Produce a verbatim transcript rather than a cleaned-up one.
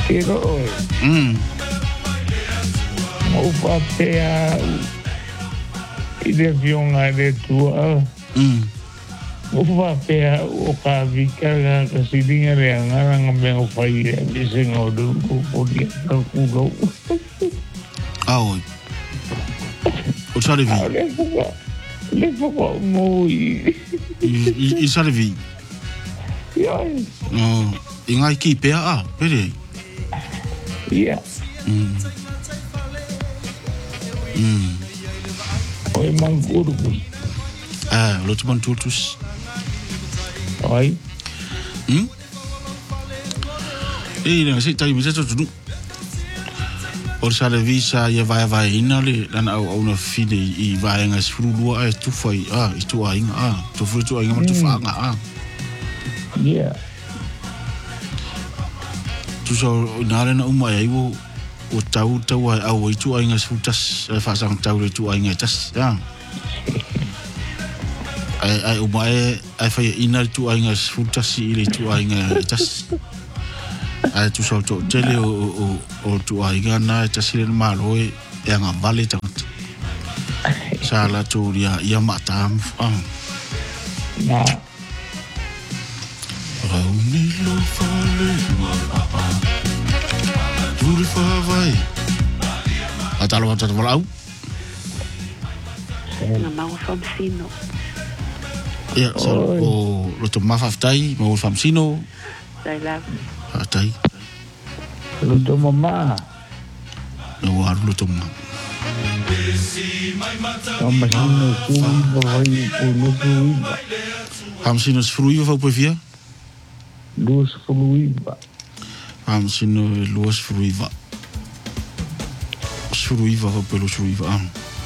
Pero, Mm. mau whapea i le fionga le tua. Mm. Mau whapea o ka vika ka siringa le angaranga me o whai e vise ngau rungu pori ka kuro. Aoi. O Sarevi. Au le whaka, le whaka moi. I, i Sarevi. Iai. No. I ngai ki pea a, pere. Ia. Mm. Mm. O e mangkurukus. Ah, lo te man tutus. Ai. Hmm? Eh, nang si tai misa tu tu. Or sa le visa ia vai vai ina le lana au au na fine i vai nga sfrulua e tu fai ah i tu ai nga ah tu fru tu ai nga tu fa nga ah. Ia. Tu so na le na uma ai wo o tau tau ai au i tu ai nga sfutas e fa sang tau le tu ai nga tas ya. Ai ai uma e ai fai ina tu ai nga sfutas i le tu ai nga tas. Ai tu so to tele o o o tu ai nga na tas le malo e e nga vale tang. Sala tu dia ia matam ah. Na. Rauni lo fale Turi fa vai Atalo atalo volau Na mau famsino. Ia sa o lo to mafaftai mo famsino Dai la. atai Lo to mama. no ar lo to ma Kama hino kuiva vai o lo kuiva. famsino sfruiva fa povia Luz fluiva. famsino luas fruiva sfruiva fa pelo sfruiva